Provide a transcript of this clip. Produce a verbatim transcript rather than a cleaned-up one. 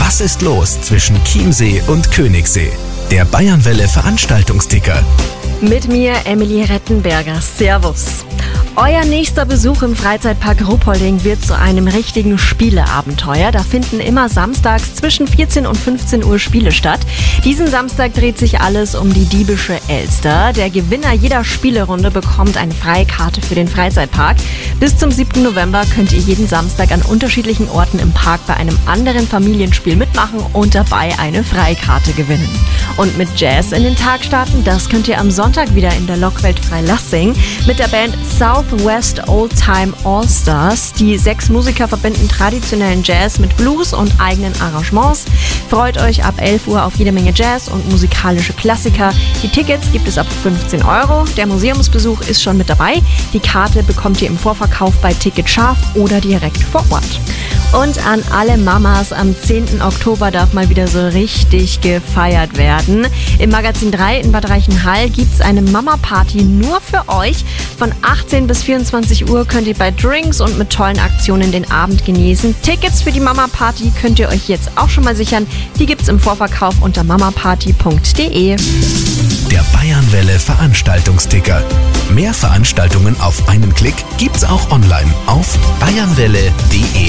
Was ist los zwischen Chiemsee und Königssee? Der Bayernwelle Veranstaltungsticker. Mit mir Emily Rettenberger. Servus. Euer nächster Besuch im Freizeitpark Ruppolding wird zu einem richtigen Spieleabenteuer. Da finden immer samstags zwischen vierzehn und fünfzehn Uhr Spiele statt. Diesen Samstag dreht sich alles um die diebische Elster. Der Gewinner jeder Spielerunde bekommt eine Freikarte für den Freizeitpark. Bis zum siebten November könnt ihr jeden Samstag an unterschiedlichen Orten im Park bei einem anderen Familienspiel mitmachen und dabei eine Freikarte gewinnen. Und mit Jazz in den Tag starten, das könnt ihr am Sonntag wieder in der Lockwelt Freilassing mit der Band Southwest Oldtime All-Stars. Die sechs Musiker verbinden traditionellen Jazz mit Blues und eigenen Arrangements. Freut euch ab elf Uhr auf jede Menge Jazz und musikalische Klassiker. Die Tickets gibt es ab fünfzehn Euro. Der Museumsbesuch ist schon mit dabei. Die Karte bekommt ihr im Vorverkauf bei Ticket Scharf oder direkt vor Ort. Und an alle Mamas, am zehnten Oktober darf mal wieder so richtig gefeiert werden. Im Magazin drei in Bad Reichenhall gibt es eine Mama-Party nur für euch. Von achtzehn bis vierundzwanzig Uhr könnt ihr bei Drinks und mit tollen Aktionen den Abend genießen. Tickets für die Mama-Party könnt ihr euch jetzt auch schon mal sichern. Die gibt's im Vorverkauf unter mamaparty punkt de. Der Bayernwelle Veranstaltungsticker. Mehr Veranstaltungen auf einen Klick gibt's auch online auf bayernwelle punkt de.